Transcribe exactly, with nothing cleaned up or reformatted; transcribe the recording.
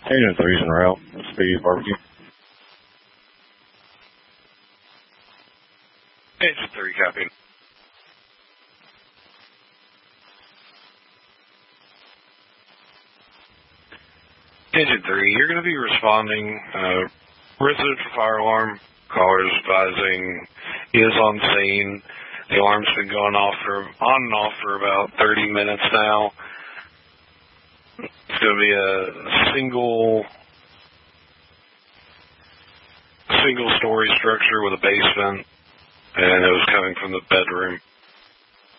Agent three's en route. Speed barbecue. Agent three, copy. Agent three, you're going to be responding. Uh, residential fire alarm. Caller's advising he is on scene. The alarm's been going off for on and off for about thirty minutes now. It's going to be a single single story structure with a basement, and it was coming from the bedroom.